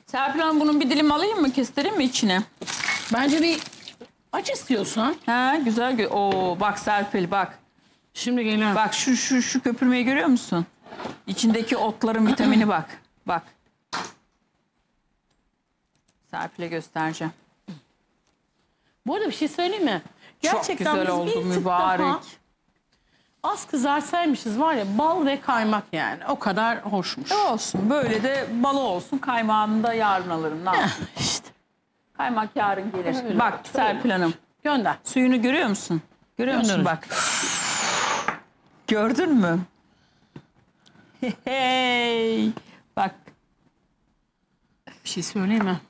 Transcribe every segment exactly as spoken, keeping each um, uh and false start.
Serpil Hanım bunun bir dilim alayım mı? Kestireyim mi içine? Bence bir aç istiyorsan. Ha güzel. Gö Oo bak Serpil bak. Şimdi geliyorum. Bak şu şu şu köpürmeyi görüyor musun? İçindeki otların vitamini bak. Bak. Serpil'e göstereceğim. Bu arada bir şey söyleyeyim mi? Gerçekten Çok güzel biz oldu bir tık mübarek. daha az kızartsaymışız var ya, bal ve kaymak yani. O kadar hoşmuş. E olsun. Böyle de balı olsun. Kaymağını da yarın alırım. Ne yapayım? İşte. Kaymak yarın gelir. Öyle, bak öyle. Serpil Hanım. Gönder. Suyunu görüyor musun? Görüyor musun Gönderirim. bak. Gördün mü? Hey. Bak. Bir şey söyleyeyim mi?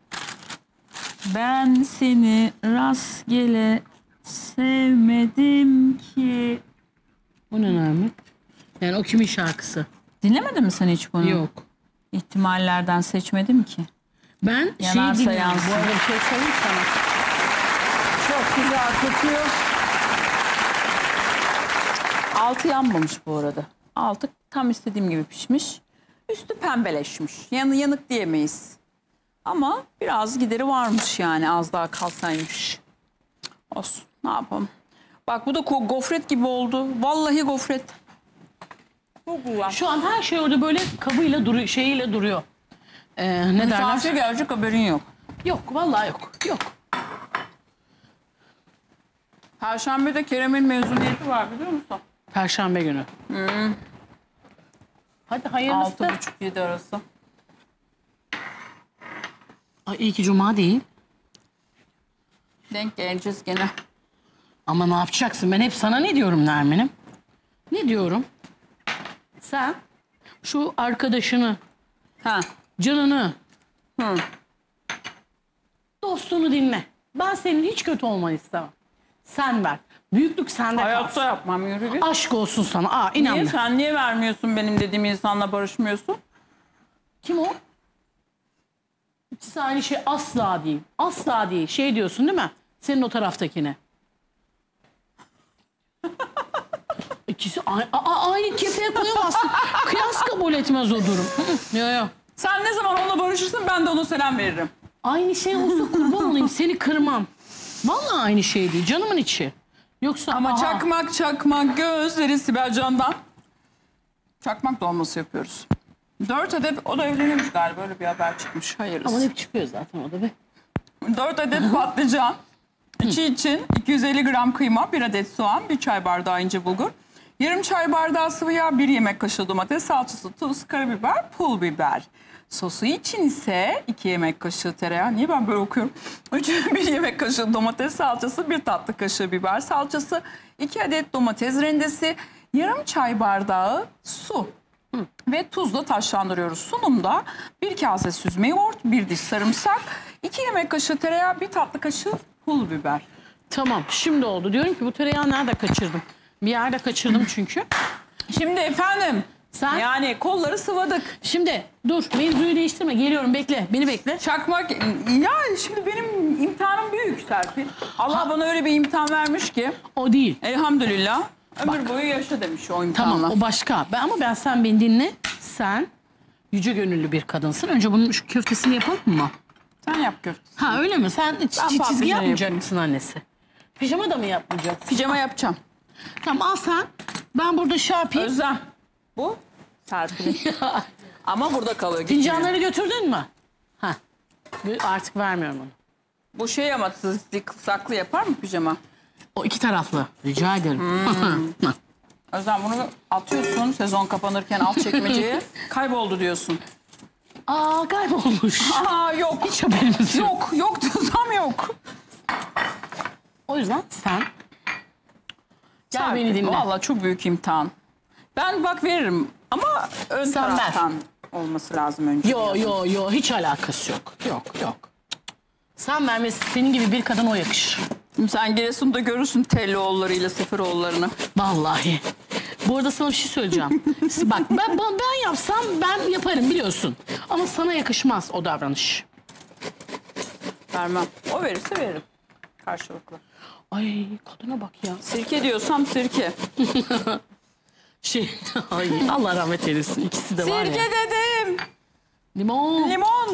Ben seni rastgele sevmedim ki. Bu ne Nermin? Yani o kimin şarkısı? Dinlemedin mi sen hiç bunu? Yok. İhtimallerden seçmedim ki. Ben Yanarsa şey dinliyorum. yansın. Bu arada bir şey söyleyeyim sana. Çok güzel kokuyor. Altı yanmamış bu arada. Altı tam istediğim gibi pişmiş. Üstü pembeleşmiş. Yanı yanık diyemeyiz. Ama biraz gideri varmış yani, az daha kalsaymış. Olsun, ne yapalım. Bak bu da gofret gibi oldu. Vallahi gofret. Çok güzel. Şu an her şey orada böyle kabıyla duruyor, şeyiyle duruyor. Ee, ne Misafir derler? gelecek, haberin yok. Yok, vallahi yok. Yok. Perşembe'de Kerem'in mezuniyeti var, biliyor musun? Perşembe günü. Hmm. Hadi hayırlısı. Altı buçuk yedi arası. Ay, iyi ki cuma değil. Denk geleceğiz gene. Ama ne yapacaksın? Ben hep sana ne diyorum Nermin'im? Ne diyorum? Sen şu arkadaşını, Ha. canını, Hı. dostunu dinle. Ben senin hiç kötü olmanı istemem. Sen ver. Büyüklük sende Hayatta kalsın. yapmam, yürü git. Aşk olsun sana. Aa, inan Niye? be. Sen niye vermiyorsun benim dediğim insanla barışmıyorsun? Kim o? İkisi aynı şey asla değil. Asla değil. Şey diyorsun değil mi? Senin o taraftakine. İkisi aynı, aa, aynı kefeye koyamazsın. Kıyas kabul etmez o durum. Yok yok. Sen ne zaman onunla barışırsın ben de ona selam veririm. Aynı şey olsa kurban olayım, seni kırmam. Vallahi aynı şey değil, canımın içi. Yoksa Ama aha, çakmak çakmak gözleri Sibel Can'dan. Çakmak dolması yapıyoruz. Dört adet, o da evlenirmiş galiba, öyle bir haber çıkmış. Hayırlısı. ama hep çıkıyor zaten o da be. Dört adet patlıcan. İçi için iki yüz elli gram kıyma, bir adet soğan, bir çay bardağı ince bulgur. Yarım çay bardağı sıvı yağ, bir yemek kaşığı domates salçası, tuz, karabiber, pul biber. Sosu için ise iki yemek kaşığı tereyağı. Niye ben böyle okuyorum? Üç, bir yemek kaşığı domates salçası, bir tatlı kaşığı biber salçası, iki adet domates rendesi, yarım çay bardağı su ve tuzla taşlandırıyoruz. Sunumda bir kase süzme yoğurt, bir diş sarımsak, iki yemek kaşığı tereyağı, bir tatlı kaşığı pul biber. Tamam, şimdi oldu. Diyorum ki bu tereyağı nerede kaçırdım? Bir yerde kaçırdım çünkü. Şimdi efendim, Sen? yani kolları sıvadık. Şimdi dur, mevzuyu değiştirme. Geliyorum, bekle. Beni bekle. Çakmak, ya şimdi benim imtihanım büyük Serpil. Allah bana öyle bir imtihan vermiş ki. O değil. Elhamdülillah. Ömür boyu yaşa demiş o imtihanla. Tamam, o başka. Ben, ama ben sen beni dinle. Sen yüce gönüllü bir kadınsın. Önce bunun şu köftesini yapalım mı? Sen yap köfte. Ha öyle mi? Sen çi- çizgi patlıcan yapmayacak yapayım. mısın annesi? Pijama da mı yapmayacaksın? Pijama yapacağım. Tamam, al sen. Ben burada şey yapayım. Özlem. Bu Serpil. Ama burada kalıyor. gitmiyor. Fincanları götürdün mü? Ha. Artık vermiyorum onu. Bu şey ama saklı yapar mı pijama? O iki taraflı. Rica ederim. Özlem bunu atıyorsun sezon kapanırken alt çekmeceye. Kayboldu diyorsun. Aa, kaybolmuş. Aa yok. Hiç haberimiz yok. Yok yok diyorsam yok. O yüzden sen gel Serpil, beni dinle. Vallahi çok büyük imtihan. Ben bak veririm ama ön Sen ver. taraftan olması lazım önce. Yo yo yo, hiç alakası yok. Yok yok. Sen vermesi, senin gibi bir kadın o yakışır. Sen Giresun'da görürsün Tellioğulları'yla Seferoğulları'nı. Vallahi. Bu arada sana bir şey söyleyeceğim. Bak ben, ben ben yapsam ben yaparım biliyorsun. Ama sana yakışmaz o davranış. Vermem. O verirse veririm. Karşılıklı. Ay, kadına bak ya. Sirke diyorsam sirke. Şey, ay Allah rahmet eylesin. İkisi de var ya. Sirke dedim. Limon. Limon.